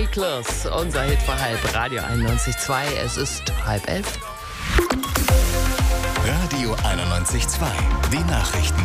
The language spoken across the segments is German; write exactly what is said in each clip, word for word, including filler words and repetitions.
Reckless, unser Hit für halb, Radio einundneunzig Komma zwei, es ist halb elf. Radio einundneunzig Komma zwei, die Nachrichten.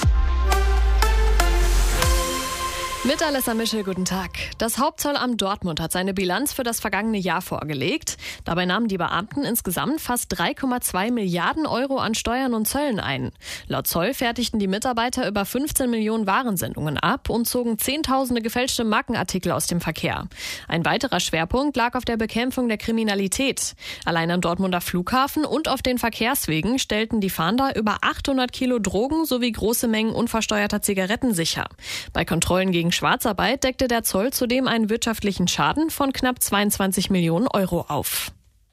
Mit Alessa Mischel, guten Tag. Das Hauptzollamt Dortmund hat seine Bilanz für das vergangene Jahr vorgelegt. Dabei nahmen die Beamten insgesamt fast drei Komma zwei Milliarden Euro an Steuern und Zöllen ein. Laut Zoll fertigten die Mitarbeiter über fünfzehn Millionen Warensendungen ab und zogen Zehntausende gefälschte Markenartikel aus dem Verkehr. Ein weiterer Schwerpunkt lag auf der Bekämpfung der Kriminalität. Allein am Dortmunder Flughafen und auf den Verkehrswegen stellten die Fahnder über achthundert Kilo Drogen sowie große Mengen unversteuerter Zigaretten sicher. Bei Kontrollen gegen Schwarzarbeit deckte der Zoll zudem einen wirtschaftlichen Schaden von knapp zweiundzwanzig Millionen Euro auf.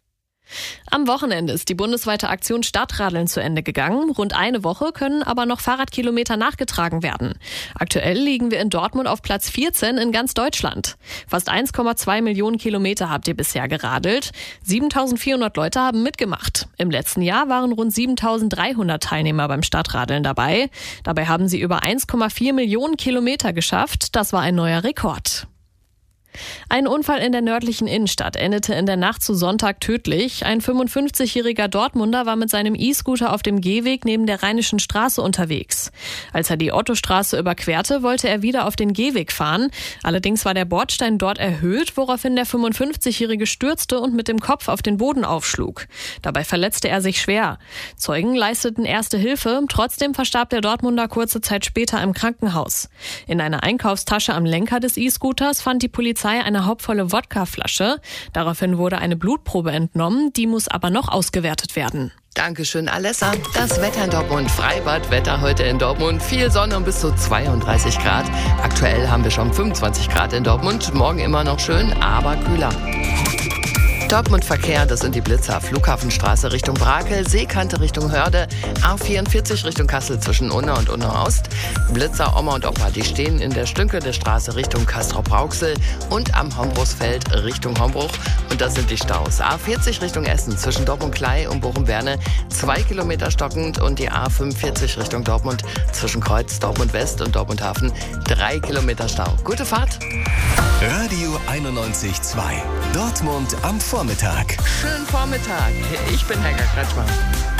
Am Wochenende ist die bundesweite Aktion Stadtradeln zu Ende gegangen. Rund eine Woche können aber noch Fahrradkilometer nachgetragen werden. Aktuell liegen wir in Dortmund auf Platz vierzehn in ganz Deutschland. Fast eins Komma zwei Millionen Kilometer habt ihr bisher geradelt. siebentausendvierhundert Leute haben mitgemacht. Im letzten Jahr waren rund siebentausenddreihundert Teilnehmer beim Stadtradeln dabei. Dabei haben sie über eins Komma vier Millionen Kilometer geschafft. Das war ein neuer Rekord. Ein Unfall in der nördlichen Innenstadt endete in der Nacht zu Sonntag tödlich. Ein fünfundfünfzigjähriger Dortmunder war mit seinem E-Scooter auf dem Gehweg neben der Rheinischen Straße unterwegs. Als er die Ottostraße überquerte, wollte er wieder auf den Gehweg fahren. Allerdings war der Bordstein dort erhöht, woraufhin der fünfundfünfzigjährige stürzte und mit dem Kopf auf den Boden aufschlug. Dabei verletzte er sich schwer. Zeugen leisteten erste Hilfe, trotzdem verstarb der Dortmunder kurze Zeit später im Krankenhaus. In einer Einkaufstasche am Lenker des E-Scooters fand die Polizei eine hauptvolle Wodkaflasche. Daraufhin wurde eine Blutprobe entnommen, die muss aber noch ausgewertet werden. Dankeschön, Alessa. Das Wetter in Dortmund, Freibadwetter heute in Dortmund. Viel Sonne und bis zu zweiunddreißig Grad. Aktuell haben wir schon fünfundzwanzig Grad in Dortmund. Morgen immer noch schön, aber kühler. Dortmund Verkehr, das sind die Blitzer. Flughafenstraße Richtung Brakel, Seekante Richtung Hörde, A vierundvierzig Richtung Kassel zwischen Unna und Unna Ost. Blitzer Oma und Opa, die stehen in der Stünkele Straße Richtung Castrop-Rauxel und am Hombruchsfeld Richtung Hombruch. Und das sind die Staus. A vierzig Richtung Essen zwischen Dortmund-Klei und Bochum-Berne, zwei Kilometer stockend. Und die A fünfundvierzig Richtung Dortmund zwischen Kreuz, Dortmund-West und Dortmund-Hafen, drei Kilometer Stau. Gute Fahrt. Radio einundneunzig Komma zwei. Dortmund am Vormittag. Schönen Vormittag. Ich bin Helga Kretschmann.